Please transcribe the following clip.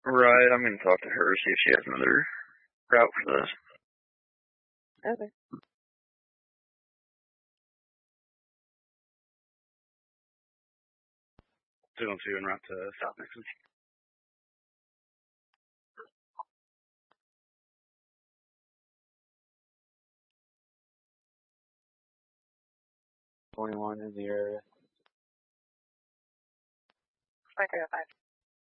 Right, I'm going to talk to her, see if she has another route for this. Okay. 202 en route to South Nixon. .21 in the area. 2305.